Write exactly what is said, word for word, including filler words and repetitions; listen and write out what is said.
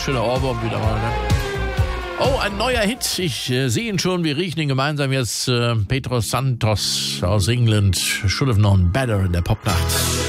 schöner Ohrwurm wieder mal, ne? Oh, ein neuer Hit. Ich äh, sehe ihn schon. Wir riechen ihn gemeinsam jetzt. Äh, Pedro Santos aus England. Should have known better in der Popnacht.